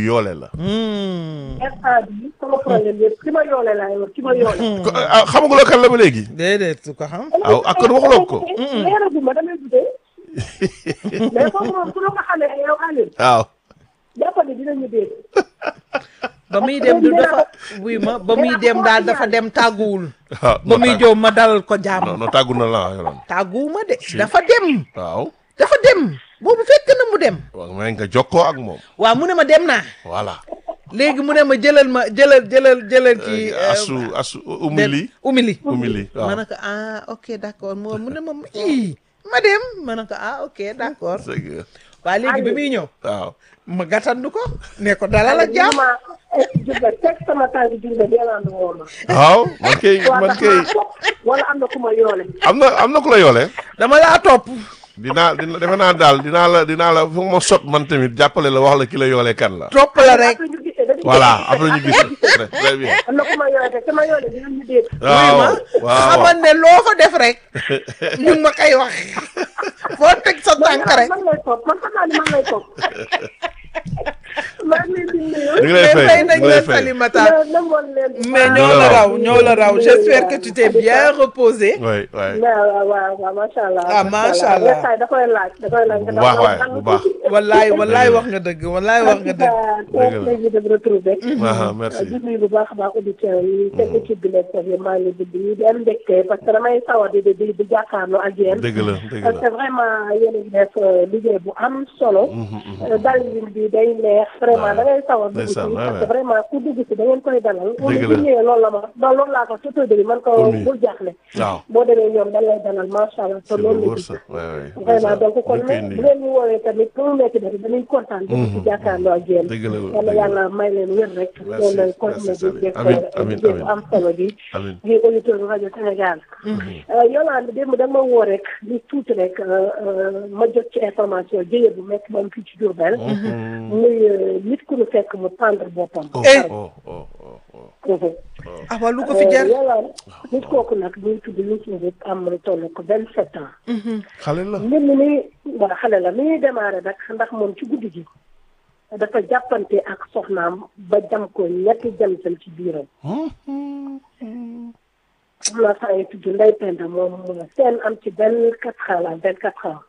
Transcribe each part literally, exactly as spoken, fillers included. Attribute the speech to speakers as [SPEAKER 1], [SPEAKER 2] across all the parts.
[SPEAKER 1] yoole la.
[SPEAKER 2] instant bi sama problème yëpp ki ma yoole laay wax ki ma yoole.
[SPEAKER 1] xamaguloo kan la ba léegi.
[SPEAKER 3] déedéet su ko xam.
[SPEAKER 1] waaw ak kon waxuloo ko.
[SPEAKER 2] leeragu ma damay dutee. mais kooku moom su la ko xamee yow Aliou.
[SPEAKER 1] waaw.
[SPEAKER 2] jàppal ni dinañu dégg.
[SPEAKER 3] ba muy dem du dafa buy ma ba muy dem daal dafa dem tàgguwul.
[SPEAKER 1] waaw
[SPEAKER 3] ba muy jow ma dalal ko jàmm.
[SPEAKER 1] non non tàggu na la yoon.
[SPEAKER 3] tàgguwuma de. dafa dem.
[SPEAKER 1] waaw.
[SPEAKER 3] dafa dem boobu fekk na mu dem.
[SPEAKER 1] waaw may nga jokkoo ak moom.
[SPEAKER 3] waaw mu ne ma dem naa.
[SPEAKER 1] voilà.
[SPEAKER 3] léegi mu ne ma jëlal ma jëlal jëlal jëlal ci.
[SPEAKER 1] asu asu umili.
[SPEAKER 3] umili.
[SPEAKER 1] umili waaw.
[SPEAKER 3] ma ne ko ah ok d' accord moo mu ne ma ii ma dem ma ne ko ah ok d' accord. waaw léegi bi muy ñëw.
[SPEAKER 1] waaw.
[SPEAKER 3] ma gàttandu ko ne ko dalal ak jàmm.
[SPEAKER 2] Juba teg sama tànk Juba yàlla woo ma.
[SPEAKER 1] waaw man kay man kay.
[SPEAKER 2] wala am na ku ma yoole.
[SPEAKER 1] am na am na ku la yoole.
[SPEAKER 3] dama laa topp.
[SPEAKER 1] dinaa dina defe naa daal dinaa la dinaa la foog ma sot man tamit jàppale la wax la ki la yoole kan la.
[SPEAKER 3] topp la rek.
[SPEAKER 1] voilà après ñu gis très très bien.
[SPEAKER 2] am na ku ma yoole te sama yoole dinañu dégg.
[SPEAKER 1] waaw waaw
[SPEAKER 3] xamal ne loo fa def rek ñu ngi ma koy wax foo teg sa tànk rek.
[SPEAKER 2] man lay topp man xam naa ni man lay topp. maa ngi leen di nuyu.
[SPEAKER 1] ñu ngi lay fay
[SPEAKER 3] nañ
[SPEAKER 1] ñu ngi lay
[SPEAKER 3] leen
[SPEAKER 1] fay.
[SPEAKER 3] Salimata
[SPEAKER 2] mais
[SPEAKER 3] mais ñoo la raw ñoo la raw j'espère que tu t'es bien reposé.
[SPEAKER 1] oui oui.
[SPEAKER 2] waaw waaw waaw macha allah.
[SPEAKER 3] ah macha allah
[SPEAKER 2] da koy laaj da koy laaj.
[SPEAKER 1] bu baax waay bu baax.
[SPEAKER 3] wallaay wallaay wax nga dëgg wallaay wax nga dëgg.
[SPEAKER 2] dëgg la dëgg la retrouver.
[SPEAKER 1] ah merci.
[SPEAKER 2] di nuyu bu baax a baax auditeurs yi. te équipe bi nekk foofu maa ngi leen di nuyu di am mbégte parce que damay sawar di di di jàkkaarloo ak yéen.
[SPEAKER 1] dëgg la dëgg
[SPEAKER 2] parce que
[SPEAKER 1] la.
[SPEAKER 2] vraiment yéen a ngi def liggéey bu am solo. dal bi day neex vraiment da ngay sawar dugg ci parce que vraiment ku dugg ci da ngeen koy dalal.
[SPEAKER 1] dëgg la
[SPEAKER 2] bu ñëwee loolu la ma non loolu laa ko surtout de man ko bul jaaxle.
[SPEAKER 1] waaw.
[SPEAKER 2] boo demee ñoom dañ lay dalal macha allah te loolu la gis. vraiment donc kon bu leen ñu woowee tamit pour mu nekk def dañuy kontaan. dugg ci jàkkaarloo ak yéen.
[SPEAKER 1] dëgg la
[SPEAKER 2] yàlla yàlla may leen wér rek. loolu lay continuer di def liggéey bu am solo bi.
[SPEAKER 1] amiin
[SPEAKER 2] di auditeur rajo Sénégal. Yolande démb da nga ma woo rek li tuuti rek ma jot ci information jëye bu nekk moom fii ci Diourbel. muy nit ku ñu fekk mu tendre boppam.
[SPEAKER 1] oh oh oh.
[SPEAKER 3] ah waa lu ko fi jar.
[SPEAKER 2] Yolande nit kooku nag muy tudd Youssou Ndour am lu toll ko vingt sept ans.
[SPEAKER 1] xale la.
[SPEAKER 2] mbir mi nii waa xale la mi ñuy démarré nag ndax moom ci guddi gi dafa jàppante ak soxnaam ba jam ko ñetti jam-jam ci biiram. am na saa yu tudd Ndeye Penda moom seen am ci vingt quatre ans la vingt quatre ans.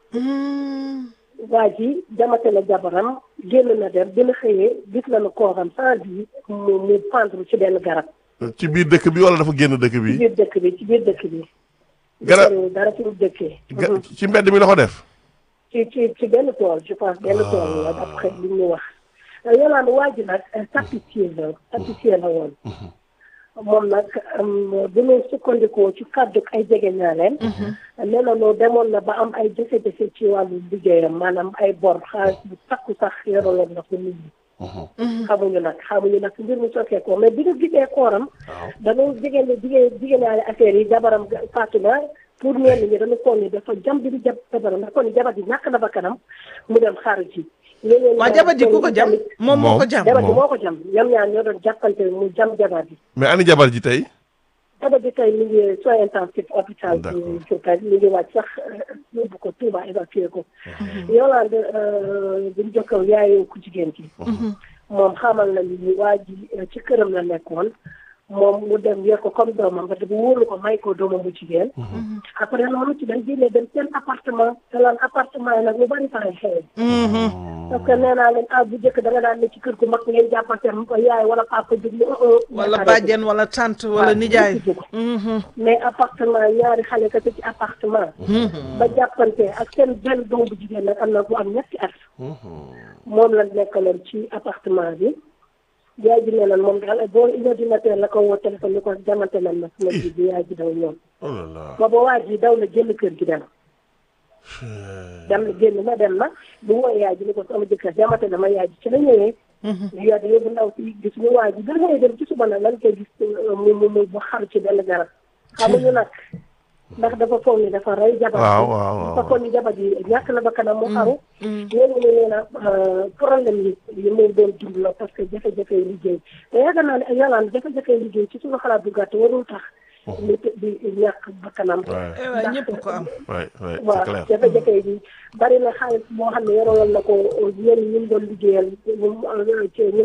[SPEAKER 2] waa ji jamate na jabaram génn na dem dina xëyee gis nañu kooram sans vie mu mu pendre ci benn garab.
[SPEAKER 1] ci biir dëkk bi wala dafa génn dëkk bi.
[SPEAKER 2] ci biir dëkk bi ci biir dëkk bi.
[SPEAKER 1] garab
[SPEAKER 2] dara ci dëkkee.
[SPEAKER 1] ci mbedd mi la ko def.
[SPEAKER 2] ci ci ci benn tool je pense benn tool la d'après li ñu wax. Yolande waa ji nag tapissier la tapissier la woon. moom nag bu ñu sukkandikoo ci kàddu ay jegeñaaleem. nee na loo demoon na ba am ay jafe-jafe ci wàllu liggéeyam maanaam ay bor xaalis bu takku sax yoraloon na ko nit ñi. xamuñu nag xamuñu nag mbir mi sokkee ko mais bi ñu gisee kooram. dañoo jigéen jigéen jigéenaale affaire yi jabaram faatu na pour ñenn ñi dañu ko ni dafa jam bi di jab jabaram ndax kon jabar ji ñàkk na ba kanam mu dem xaaru ci.
[SPEAKER 3] waa jabar ji ku ko jam moom moo ko jam.
[SPEAKER 2] jabar ji moo ko jam ñoom ñaar ñoo doon jàppante mu jam jabar ji.
[SPEAKER 1] mais ani jabar ji tey.
[SPEAKER 2] jabar ji tey mi ngi soins intensifs hôpital bi Diourbel mi ngi wàcc sax yóbbu ko Touba évacué ko. Yolande buñ jokkoo yaayu ku jigéen ki. moom xamal na ni waa ji ci këram la nekkoon. moom mu dem yor ko comme doomam parce que bu wóolu ko may ko doomam bu jigéen. après loolu ci dañ génnee dem seen appartement te lan appartement yi nag lu bari faral xew. parce que nee naa leen ah bu njëkk da nga daan ne ci kër gu mag ngeen jàppante ko yaay wala papa jóg ni
[SPEAKER 3] wala bàjjen wala tante wala nijaay.
[SPEAKER 2] mais appartement ñaari xale kese ci appartement. ba jàppante ak seen benn doom bu jigéen nag am na bu am ñetti at. moom la nekkaloon ci appartement bi. yaay ji nee na moom daal boo une heure du matin la ko woo téléphone ni ko jamante nañ ma sama ji bi yaay ji daw ñoom. booba waa ji daw na génn kër gi dem. dem na génn na dem na bu wooyee yaay ji ni ko sama jëkkër jamante na ma yaay ji ci la ñëwee. ñu yor yóbbu ndaw si gis ñu waa ji da ngay dem ci suba nag lan koy gis mu mu mu xaru ci benn garab. xamuñu nag ndax dafa foog ni dafa rey jabar.
[SPEAKER 1] waaw waaw waaw
[SPEAKER 2] dafa foog ni jabar ji ñàkk na ba kanam mu xaru. ñooñu ne nee na problème yi yi muy doon dund la parce que jafe-jafe liggéey te yaakaar naa ne Yolande jafe-jafe liggéey ci suñu xalaat bu gàtt warul tax. nit di ñàkk ba kanam.
[SPEAKER 3] waaw ñëpp ko am.
[SPEAKER 1] waay waay c'est
[SPEAKER 2] waaw
[SPEAKER 1] clair.
[SPEAKER 2] jafe-jafe yi bari na xaalis boo xam ne yoraloon na ko ñenn ñi mu doon liggéeyal